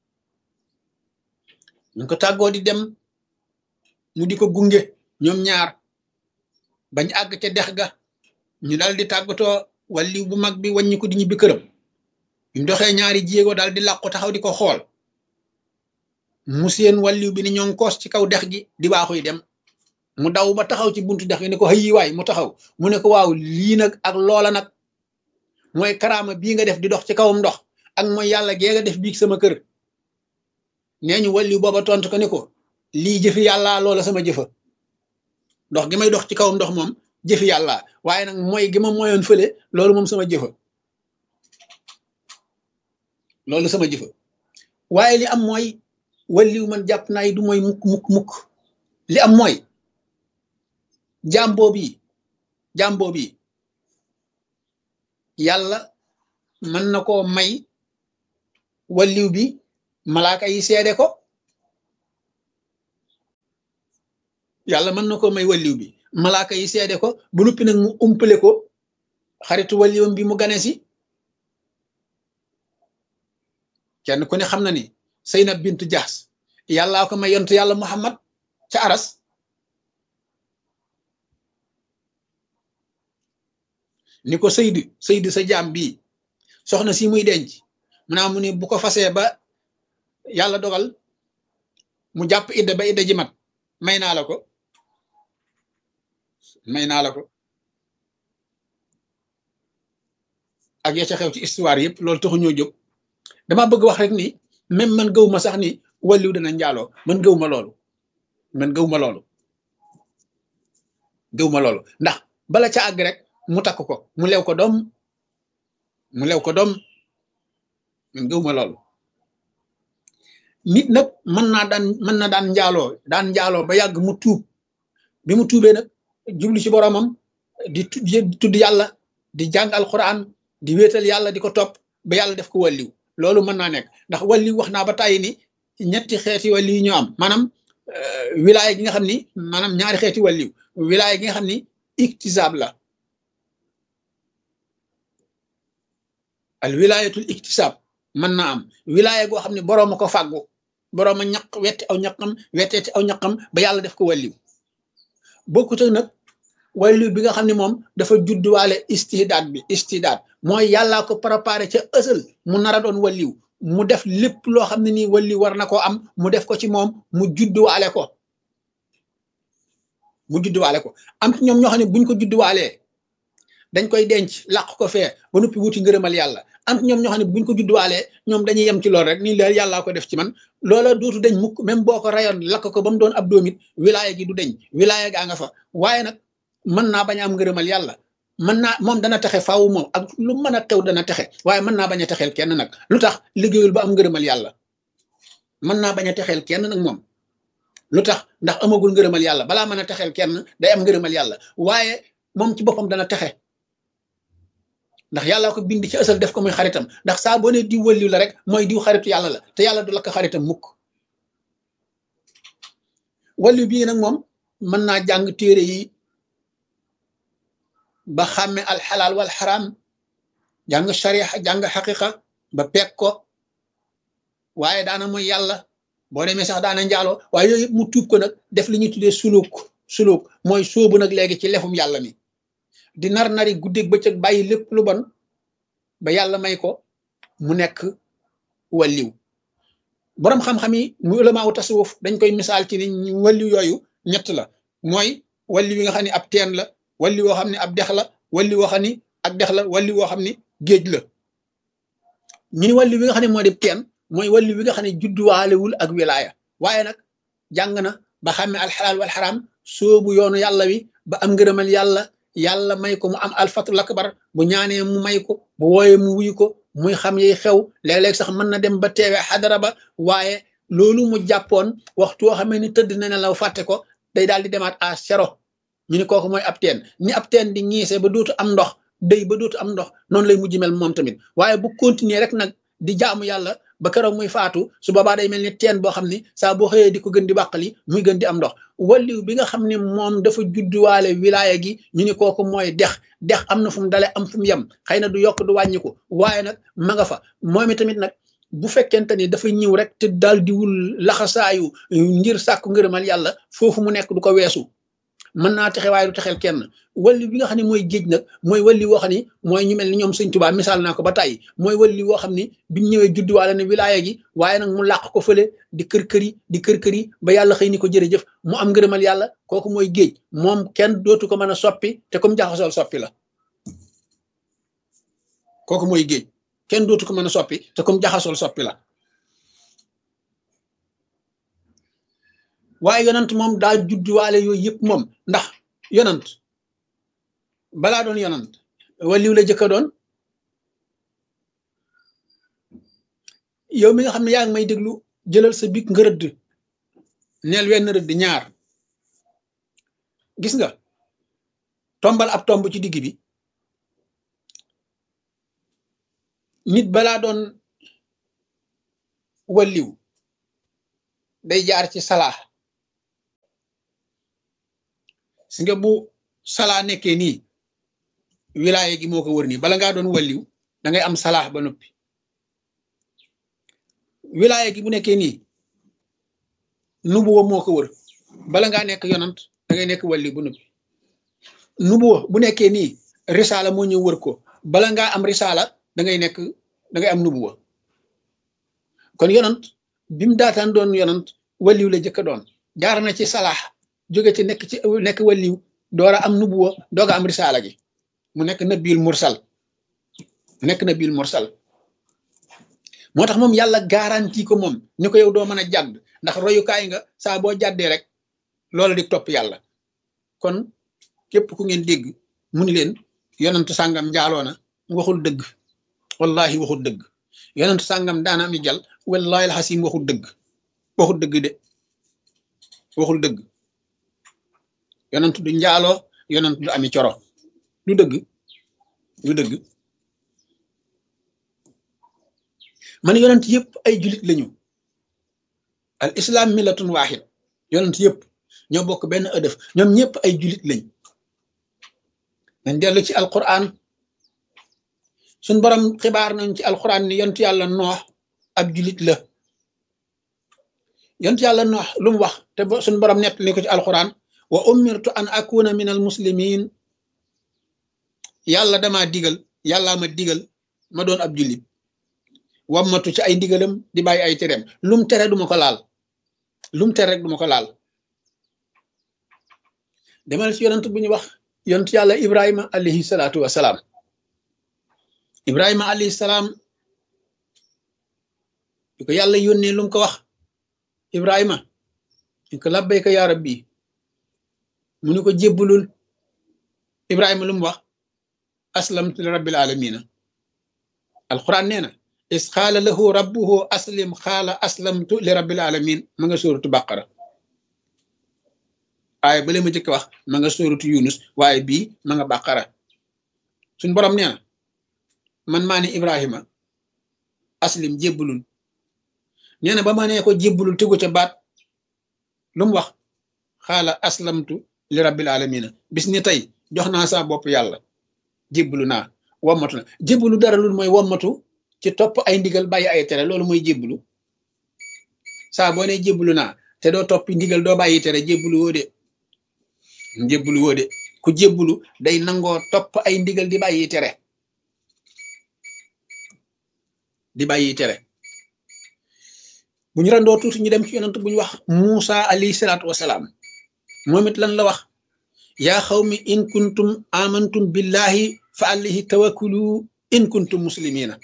ñu ko tàggoo di dem mu di ko gunge ñoom ñaar bañ àgg ca dex ga ñu dal di tàggatoo walliw bu mag bi wàññi ko di ñibbi këram bi mu doxee ñaari jéego daal di làqu taxaw di ko xool mu seen walliw bi ni ñoo ngi koos ci kaw dex gi di waaxuy dem mu daw ba taxaw ci buntu dex gi ne ko xëyi waay mu taxaw mu ne ko waaw lii nag ak loola nag mooy karaama bii nga def di dox ci kawam ndox ak mooy yàlla gee nga def biig sama kër nee ñu walliw booba tontu ko ne ko lii jëfi yàlla loola sama jëfa ndox gi may dox ci kawam ndox moom jëfi yàlla waaye nag mooy gi ma moyoon fële loolu moom sama jëfa loolu sama jëfa waaye li am mooy walliw man jàpp naa yi du mooy mukk li am mooy jaam boobu yàlla mën na koo may walliw bi malaaka yi seede ko yàlla mën na koo may walliw bi malaaka yi seede ko bu noppi nag mu umpale ko xaritu walliwam bi mu gane si kenn ku ne xam na ni Seynab bintu Jaas yàllaa ko may yontu yàlla Muhammad ca aras ni ko Seydu sa jaam bii soxna si muy denc mu ne bu ko fasee ba yàlla dogal mu jàpp idda ba idda ji mat may naa la ko ak ya ca xew ci histoire yëpp loolu taxu ñoo jóg dama bëgg wax rek ni même man gëw ma sax ni walliw dana njaaloo man gëw ma loolu ndax bala ca àgg rek mu takk ko mu lew ko doom man gëw ma loolu nit nag mën na daan njaaloo ba yàgg mu tuub bi mu tuubee nag jublu ci boromam di tudd yàlla di jàng alquran di wéetal yàlla di ko topp ba yàlla def ko walliw loolu mën naa nekk ndax walliw wax naa ba tàyyi ni ñetti xeeti walliw ñoo am maanaam wilaaya gi nga xam ni maanaam ñaari xeeti walliw wilaaya gi nga xam ni iktisaab la al wilaayatul iktisaab mën naa am wilaaya goo xam ne boroom a ko fàggu boroom a ñaq wetti aw ñaqam wetteeti aw ñaqam ba yàlla def ko walliw bokkut ak nag walliw bi nga xam ne moom dafa judduwaale istidaad mooy yàllaa ko préparé ca ësal mu nar a doon walliw mu def lépp loo xam ne nii walliw war na koo am mu def ko ci moom mu judduwaale ko mu judduwaale ko am ci ñoom ñoo xam ne buñ ko judduwaalee dañ koy denc làq ko fee ba noppi wuti ngërëmal yàlla am ci ñoom ñoo xam ne buñ ko judduwaalee ñoom dañuy yem ci lool rek nii la yàllaa ko def ci man loola dootu deñ mukk même boo ko rayoon lakk ko ba mu doon ab doomit wilaaya gi du deñ wilaaya gaa nga fa waaye nag mën naa bañ a am ngërëmal yàlla mën naa moom dana texe faaw moom ak lu mën a xew dana texe waaye mën naa bañ a texeel kenn nag lu tax liggéeyul ba am ngërëmal yàlla mën naa bañ a texeel kenn nag moom lu tax ndax amagul ngërëmal yàlla balaa mën a texeel kenn day am ngërëmal yàlla waaye moom ci boppam dana texe ndax yàlla ko bind ci ësal def ko muy xaritam ndax saa boo ne diw wëlliw la rek mooy diw xaritu yàlla la te yàlla du lakk xaritam mukk wàllu bii nag moom mën naa jàng téere yi ba xàmme alxalaal wal xaraam jàng sharia jàng xaqiqa ba peeg ko waaye daana mooy yàlla boo demee sax daana njaaloo waaye yooyu yëpp mu tuub ko nag def li ñuy tuddee suluk mooy sóobu nag léegi ci lefum yàlla mi di nar-nari guddeeg bëccëg bàyyi lépp lu bon ba yàlla may ko mu nekk wàlliw boroom xam-xam yi mu ulama wu tasawuf dañ koy misaal ci ni wàlliw yooyu ñett la mooy wàlliw yi nga xam ne ab teen la wàlliw woo xam ne ab dex la wàlliw woo xam ne ak dex la wàlliw woo xam ne géej la ñu ni wàlliw bi nga xam ne moo di teen mooy wàlliw bi nga xam ne judduwaalewul ak wilaaya waaye nag jàng na ba xàmme alxalaal wal xaraam soobu yoonu yàlla wi ba am ngërëmal yàlla yàlla may ko mu am alfatul akbar bu ñaanee mu may ko bu wooyee mu wuyu ko muy xam yi xew léeg-léeg sax mën na dem ba teewe xadara ba waaye loolu mu jàppoon waxtu woo xamee ni tëdd na ne law fàtte ko day daal di demaat à zéro ñu ni kooku mooy ab teen ni ab teen di ñiisee ba dootu am ndox day ba dootu am ndox noonu lay mujj mel moom tamit waaye bu continuer rek nag di jaamu yàlla ba keroog muy faatu su boobaa day mel ni teen boo xam ni saa boo xëyee di ko gën di bàqali muy gën di am ndox walliw bi nga xam ne moom dafa judduwaale wilaaya gi ñu ni kooku mooy dex am na fu mu dale am fu mu yem xëy na du yokk du wàññiku waaye nag ma nga fa moom tamit nag bu fekkente ni dafa ñëw rek te daal di wul laxasaayu ngir sàkku ngërëmal yàlla foofu mu nekk du ko weesu mën naa texe waaye du texeel kenn walli bi nga xam ne mooy géej nag mooy walli woo xam ni mooy ñu mel ni ñoom sëñ Tuubaa misaal naa ko ba tàyyi mooy walli woo xam ni biñ ñëwee judduwaale ne wilaaya gi waaye nag mu làq ko fële di kër-kër yi ba yàlla xëy ni ko jërëjëf mu am ngërëmal yàlla kooku mooy géej moom kenn dootu ko mën a soppi te comme jaxasool soppi la kooku mooy géej kenn dootu ko mën a soppi te comme jaxasool soppi la waaye yonant moom daa judduwaale yooyu yëpp moom ndax yonant balaa doon yonant waliw la jëkka doon yow mi nga xam ne yaa ngi may déglu jëlal sa bik nga rëdd neel wenn rëdd ñaar gis nga tombal ab tomb ci digg bi nit balaa doon waliw day jaar ci salaa si nga bu salaa nekkee nii wilaaye gi moo ko wër nii bala ngaa doon waliw da ngay am salaax ba noppi wilaaye gi bu nekkee nii nubuwa moo ko wër bala ngaa nekk yonant da ngay nekk waliw ba noppi nubuwa bu nekkee nii risaala moo ñëw wër ko bala ngaa am risaala da ngay am nubuwa kon yonant bi mu daataan doon yonant waliw la jëkka doon jaar na ci salaax jóge ci nekk waliw door a am nubuwa dooga am risaala gi mu nekk nabil mursal moo tax moom yàlla garanti ko moom ni ko yow doo mën a jàdd ndax royukaay nga saa boo jàddee rek loola di topp yàlla kon képp ku ngeen dégg mu ni leen yonantu sàngam njaaloona waxul dëgg wallahi waxul dëgg yonantu sàngam daana am jal wallahi alxasim waxul dëgg de waxul dëgg yonantu du njaaloo yonantu du ami coro du dëgg man yonent yëpp ay julit lañu al islam millatun wahid yonent yëpp ñoo bokk benn ëdëf ñoom ñëpp ay julit lañ nañ dellu ci alquran suñ borom xibaar nañ ci alquran ni yonent yàlla noox ab julit la yonent yàlla noox lu mu wax te suñ borom nett ni ko ci alquran wa umirtu an akuna min al muslimin yàlla dama digal yàllaa ma digal ma doon ab jullit wammatu ci ay ndigalam di bàyyi ay tereem lum tere duma ko laal lum tere rek duma ko laal demal ci yonent bu ñu wax yonent yàlla Ibrahima alayhi salaatu wasalaam. Ibrahima alayhi salaam di ko yàlla yónnee lu mu ko wax Ibrahima ñu ko labbayka yaa rabbi mu ni ko jébbulul. Ibrahima lu mu wax aslamtu li rabbil alamina. alquran nee na is xaala lahu rabbuhu aslim xaala aslamtu li rabbil alamin ma nga sóoratu baqara. waaye bale ma jëkk wax ma nga sóoratu yunus waaye bii ma nga baqara. suñ borom nee na man maa ne Ibrahima aslim jébbulul. nee na ba ma nee ko jébbulul tegu ca baat lu mu wax xaala aslamtu li rabbil alamina. bis ni tey jox naa saa bopp yàlla jébbulu naa wommatu na. jébbulu dara lu mooy wommatu ci topp ay ndigal bàyyi ay tere loolu mooy jébbulu. saa boo nee jébbulu naa te doo topp ndigal doo bàyyi tere jébbulu woo de. jébbulu woo de ku jébbulu day nangoo topp ay ndigal di bàyyi tere di bàyyi tere. bu ñu randoo tuuti ñu dem ci yonent bu ñu wax Muusa alayhi salaatu wasalaam. moom it lan la wax yaa xawmi in kuntum amantum billahi fa alayhi tawakkulu in kuntum muslimina.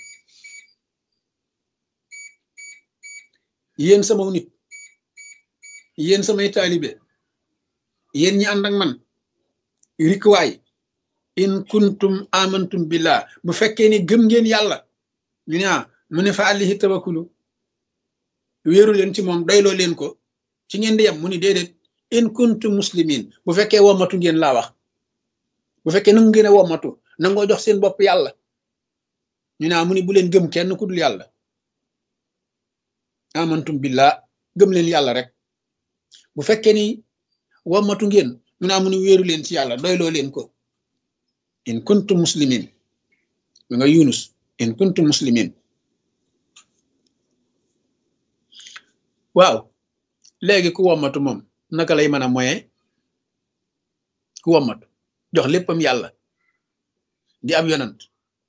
yéen sama nit yéen samay taalibe yéen ñi ànd ak man rikwaay in kuntum amantum billah bu fekkee ni gëm ngeen yàlla ñu ne mu ne fa alayhi tawakkulu wéeru leen ci moom doyloo leen ko ci ngeen di yem mu ni déedéet in kuntum muslimin bu fekkee wommatu ngeen laa wax. bu fekkee nangu ngeen a wommatu nangoo jox seen bopp yàlla ñu ne mu ni bu leen gëm kenn ku dul yàlla. amantum billah gëm leen yàlla rek. bu fekkee ni wommatu ngeen ñu ne mu ni wéeru leen ci yàlla doyloo leen ko. in kuntum muslimin mi nga Yunus in kuntum muslimin. waaw léegi ku wommatu moom naka lay mën a moyen ku wommatu jox léppam yàlla di ab yonant.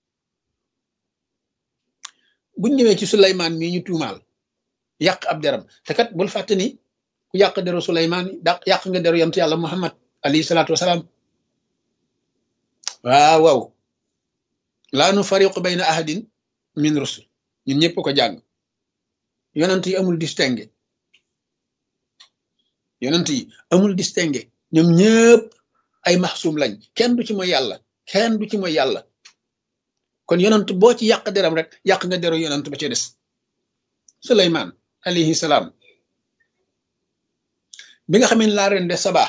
buñ ñëwee ci Suleymaan mii ñu tuumaal yàq ab deram te kat bul fàtte ni ku yàq deru Suleymaan yàq nga deru yonent yàlla Muhammad alayhi salaatu wasalaam. waaw laa nu fariqu bayna ahadin min rusul ñun ñëpp ko jàng. yonent yi amul distingué yonent yi amul distingué ñoom ñëpp ay maxsum lañ kenn du ci mooy yàlla kenn du ci mooy yàlla. kon yonent boo ci yàq deram rek yàq nga deru yonent ba ca des. Suleymaan alayhi salaam bi nga xamee ne laa reine de Saba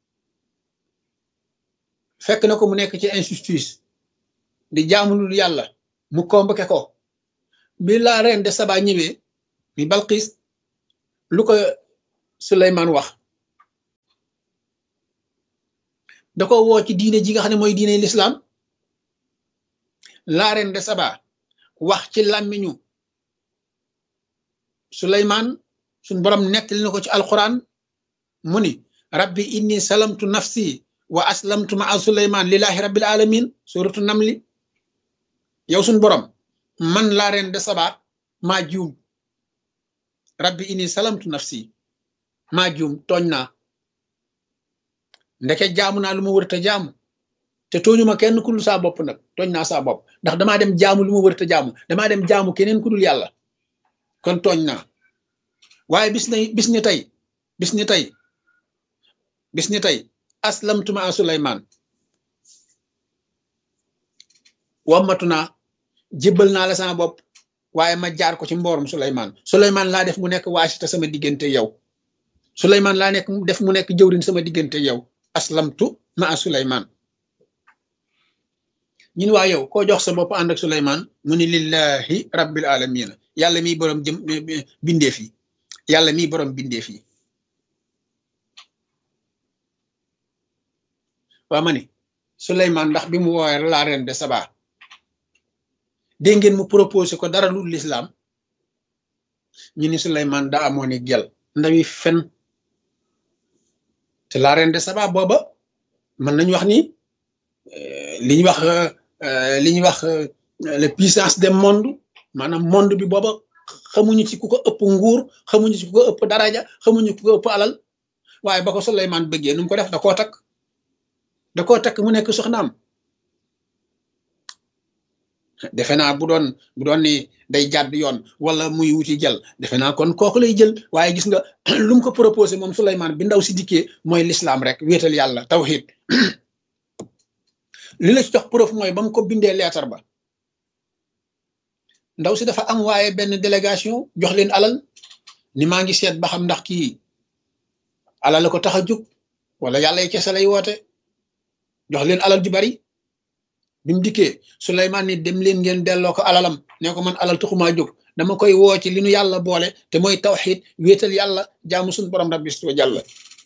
fekk na ko mu nekk ci injustice di jaamulul yàlla mu convoqué ko bi laa reine de Saba ñëwee mi Balqis lu ko Suleymaan wax da ko woo ci diine ji nga xam ne mooy diine l'islam. la reine de Saba wax ci làmmiñu Suleymaan suñ borom nettali na ko ci alquran mu ni rabbi inni salamtu nafsi wa aslamtu ma Suleymaan lillahi rabbil alamin suratu namli. yow suñ borom man la reine de Saba maa juum rabbi inni salamtu nafsi maa juum tooñ naa ndeke jaamu naa lu ma wërta jaamu te tooñuma kenn ku dul saa bopp nag tooñ naa saa bopp ndax damaa dem jaamu lu ma wërta jaamu damaa dem jaamu keneen ku dul yàlla kon tooñ naa. waaye bis ni tey aslamtu ma Suleymaan wammatu naa jébbal naa la sama bopp waaye ma jaar ko ci mboorum Suleymaan laa def mu nekk waasita sama diggante yow. Suleymaan laa def mu nekk jëwrin sama diggante yow. aslamtu ma Suleymaan. ñun waa yow koo jox sa bopp ànd ak Suleymaan mu ni lillahi rabbil alamin yàlla miy borom bindeef yi yàlla miy borom bindeef yi. waa ma ni Suleymaan ndax bi mu woowee la reine de Saba dégg ngeen mu proposé ko dara lu l'islam ñu ni Suleymaan daa amoon ni gel ndawi fen te la reine de Saba booba mën nañu wax ni li ñuy wax la puissance des monde maanaam monde bi booba xamuñu ci ku ko ëpp nguur xamuñu ci ku ko ëpp daraja xamuñu ku ko ëpp alal waaye ba ko Suleymaan bëggee nu mu ko def da koo takk da koo takk mu nekk soxnaam. defe naa bu doon ni day jàdd yoon wala muy wuti jël defe naa kon kooku lay jël, waaye gis nga lu mu ko proposé moom Souleymane bi ndaw si dikkee mooy l'islam rek, wéetal yàlla tawhid. li la ci jox preuve mooy ba mu ko bindee leetar ba, ndaw si dafa am waaye benn délégation jox leen alal ni maa ngi seet ba xam ndax kii alal la ko tax a jóg wala yàlla yi kese lay woote, jox leen alal ju bari. bi mu dikkee Souleymane ni dem leen ngeen delloo ko alalam, ne ko man alal taxumaa jóg, dama koy woo ci li nu yàlla boole te mooy tawxid, wéetal yàlla, jaamu suñu borom rabbi wa jàlla.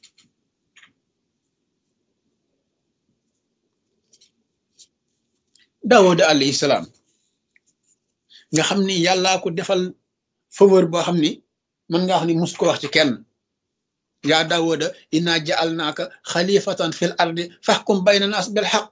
Daawuda alayhi salaam nga xam ni yàllaa ko defal faveur boo xam ni mën nga wax ni mus ko wax ci kenn. yaa Daawuda inna ja'alnaaka xalifatan fil ardi fahkum bayna naas bil haqq.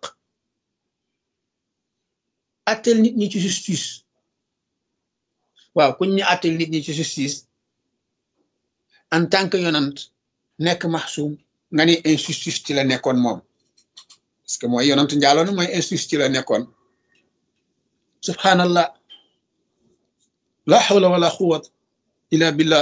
attel nit ñi ci justice. waaw kuñ ñu attel nit ñi ci justice en tant que yonant nekk maxsuum nga ni injustice ci la nekkoon moom, parce que mooy yonant njaaloon mooy injustice ci la nekkoon. subhanallah, la hawla wala quwwata illa billah.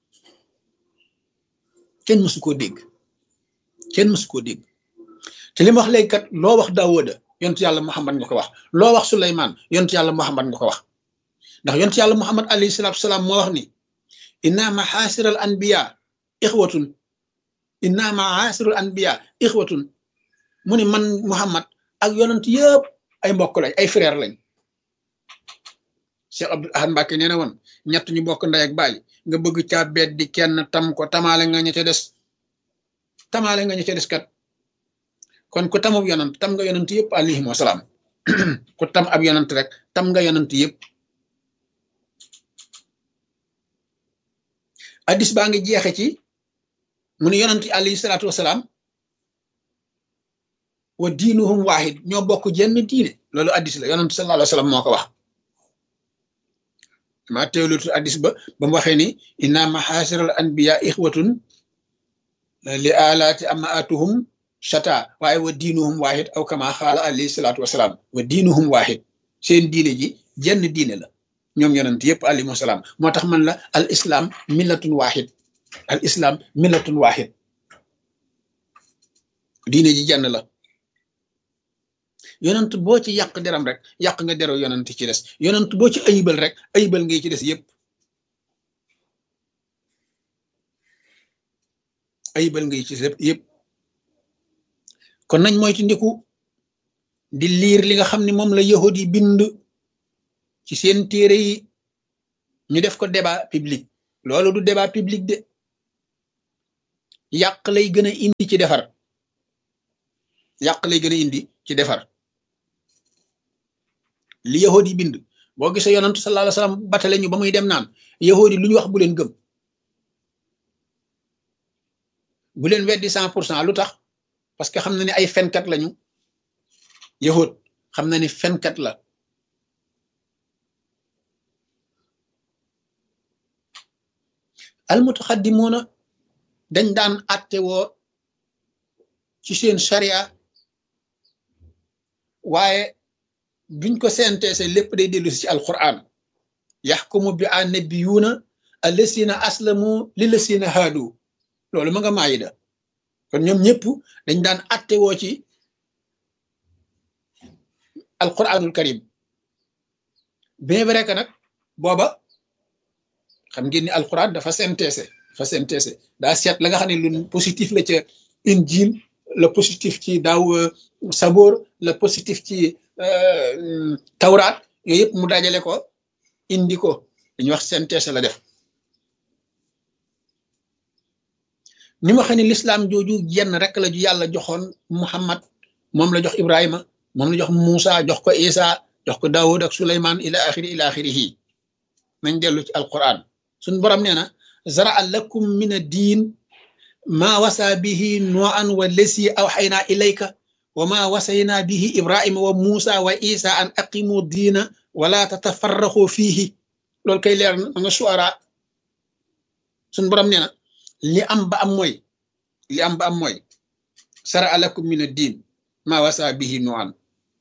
kenn mësu koo dégg, kenn mësu koo dégg. te li ma wax léegi kat loo wax Daawuda yontu yàlla Muhammad nga ko wax, loo wax Souleymane yontu yàlla Muhammad nga ko wax. ndax yontu yàlla Muhammad alayhi salaatu salaam moo wax ni inna maxaasiral anbiya ixwatun, inna maxaasiral anbiya ixwatun. mu ni man Muhammad ak yonent yëpp ay mbokk lañ, ay frère lañ. Cheikh Abdoul Ahad Mbacké nee na woon ñett ñu bokk ndey ak baay nga bëgg caa beet di kenn tam ko tamaale nga ña ca des, tamaale nga ña ca des kat. kon ku tamub yonant tam nga yonant yëpp alayhim wasalaam. ku tam ab yonant rek tam nga yonant yëpp. addis baa ngi jeexe ci mu ne yonant yi alayhi salaatu wasalaam wa diinuhum waahid, ñoo bokk jenn diine. loolu addis la, yonant sallallahu alayhi wa sallam moo ko wax. maa teewlutu addis ba mu waxee ni inna maxaasiral anbiya ixwatun li alaati amaatuhum shata, waaye wa diinuhum waahid aw kama xaala alayhi salaatu wasalaam. wa diinuhum waahid, seen diine ji jenn diine la ñoom yonent yëpp alayhi wasalaam. moo tax man la al islam millatun waahid, al islam millatun waahid, diine ji jenn la. yonent boo ci yàq deram rek yàq nga deru yonent ci des, yonent boo ci ayibal rek ayibal ngay ci des yëpp, ayibal ngay ci des yëpp. kon nañ moytu ndiku di liir li nga xam ne moom la yahud yi bind ci seen téere yi ñu def ko débat public. loolu du débat public de, yàq lay gën a indi ci defar, yàq lay gën a indi ci defar. li yahud yi bind boo gisee yonantu sallallahu alayhi wasallam batale ñu ba muy dem naan yahud yi lu ñu wax bu leen gëm, bu leen weddi 100%. lu tax? parce que xam na ne ay fenkat lañu. yahud xam na ni fenkat la. almutaxaddimoona dañ daan atte woo ci seen sharia, waaye biñ ko senteese lépp day dellu si ci alquran. yaxkumu bi annabiyuuna allasina aslamu lillasina haadu, loolu ma nga maayida. kon ñoom ñëpp dañ daan atte woo ci alquranul karim. bien vrai que nag booba xam ngeen ni alquran dafa synthèse daa seet la nga xam ne lu positif la ca injil, le positif ci daaw saboor, le positif ci tawraat, yooyu yëpp mu dajale ko indi ko, dañuy wax synthèse la def. ni ma xam ne l'islam jooju jenn rek la ju yàlla joxoon Muhammad, moom la jox Ibrahima, moom la jox Moussa, jox ko Isa, jox ko Daawud ak Suleymaan ila axirihi. nañ dellu ci alquran. suñ borom nee na zara'a lakum min ad-diin maa wasa bihi nuuhan wa lasi awxaynaa ilayka wa maa wasaynaa bihi Ibrahima wa Moussa wa Isa an aqimu diina wala tatafarraxu fiihi. loolu kay leer na nga Shuara. suñ borom nee na li am ba am mooy zara'a lakum min ad-diin maa wasa bihi nuuhan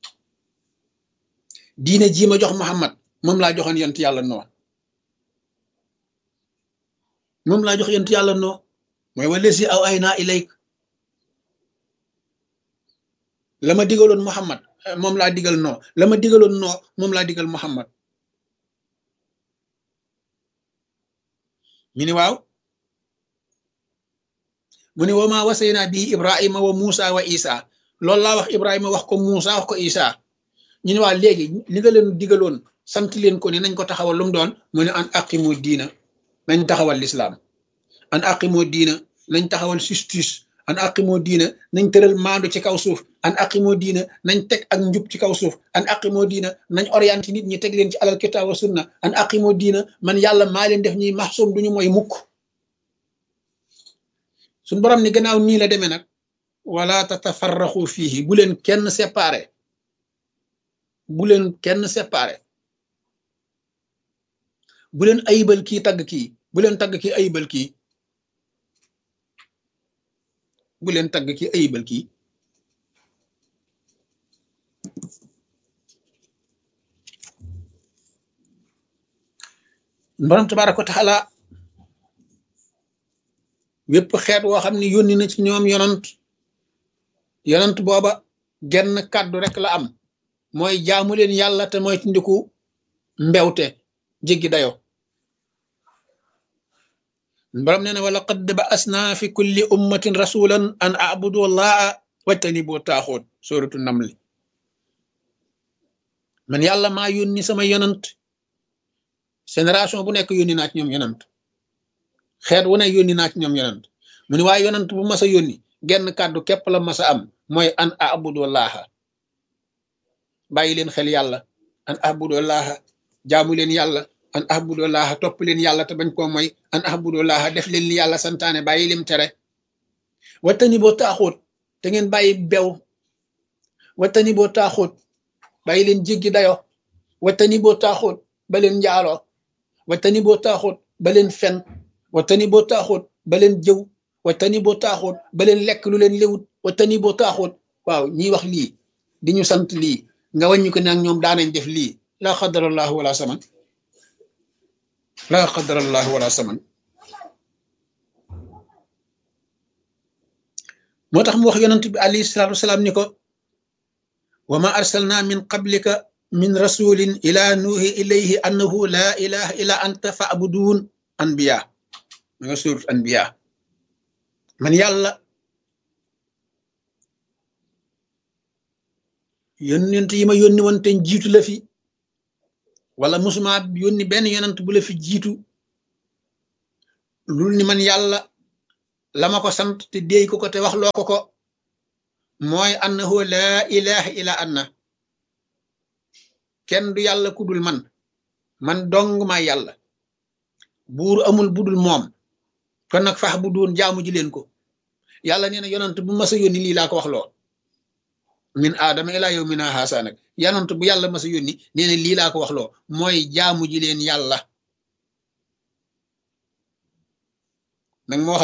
diine jii ma jox Muhammad moom laa joxoon yonent yàlla noo moom laa jox yonent yàlla noo mooy wallasi aw ay naa ilayk la ma digaloon Muhammad moom laa digal noo la ma digaloon noo moom laa digal Muhammad ñu ni waaw mu ne wa maa wasaynaa bii Ibrahima wa Muusa wa Isa loolu laa wax Ibrahima wax ko Muusa wax ko Isa ñu ne waa léegi li nga leen digaloon sant leen ko ni nañ ko taxawal lu mu doon mu ne an aqimu diina nañ taxawal lislaam an aqimu diina nañ taxawal justice an aqimu diina nañ tëral maandu ci kaw suuf an aqimu diina nañ teg ak njub ci kaw suuf an aqimu diina nañ orienté nit ñi teg leen ci alal kitaab wa sunna an aqimu diina man yàlla maa leen def ñuy maxsum duñu mooy mukk suñ borom ni gannaaw nii la demee nag wala tatafarraxu fiihi bu leen kenn séparé bu leen kenn séparé bu leen ayibal kii tagg kii bu leen tagg kii ayibal kii bu leen tagg kii ayibal kii borom tabaaraka wa taala wépp xeet woo xam ne yónni na ci ñoom yonant booba genn kàddu rek la am mooy jaamu leen yàlla te mooy ci ndiku mbewte jéggi dayo borom nee na wala qad ba'asna fi kulli ummatin rasulan an a'budu allaha wajtanibu taaxoot suratu namli man yàlla maa yónni sama yonant génération bu nekk yónni naa ci ñoom yonant xeet wu ne yónni naa ci ñoom yonant mu ne waaye yonant bu mas a yónni genn kàddu képp la mas a am mooy an a'budullaha bàyyi leen xel yàlla an a'budullaha jaamu leen yàlla an a'budullaha topp leen yàlla te bañ koo mooy an a'budullaha def leen li yàlla santaane bàyyi lim tere wattani boo taaxóot te ngeen bàyyi bew wattani boo taaxóot bàyyi leen jéggi dayo wattani boo taaxóot ba leen njaaloo wattani boo taaxóot ba leen fen wattani boo taaxóot ba leen jëw wattani boo taaxóot ba leen lekk lu leen léwut wattani boo taaxóot waaw ñiy wax lii di ñu sant lii nga wàññi ko nag ñoom daanañ def lii laa qadarallahu wala saman laa qadarallahu wala saman moo tax mu wax yonent bi alayhi salaatu wasalaam ni ko wa ma arsalna min qablika min rasulin ila nuuhi ilayhi annahu laa ilaha illa anta fa'budun anbiya ma nga surat anbiya man yàlla yonent yi ma yónni woon te jiitu la fi wala musuma yónni benn yonent bu la fi jiitu lul ni man yàlla la ma ko sant te déy ko ko te wax loo ko mooy annahu laa ilaha illa anna kenn du yàlla ku dul man dong maa yàlla buur amul budul moom kon nag fax bu doon jaamu ji leen ko yàlla nee na yonent bu mas a yónni lii laa ko wax loo min aadama ilaa yawmina haasa nag yonent bu yàlla mas a yónni nee na lii laa ko wax loo mooy jaamu ji leen yàlla nag moo